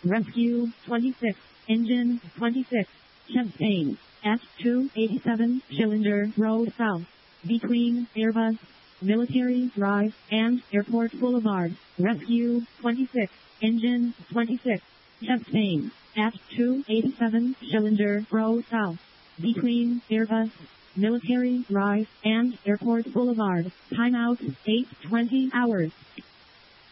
Rescue 26. Engine 26. Champagne at 287 Schillinger Road South. Between Airbus, Military Drive, and Airport Boulevard. Rescue 26. Engine 26. Champagne at 287 Schillinger Road South. Between Airbus, Military Drive, and Airport Boulevard. Timeout 8:20 hours.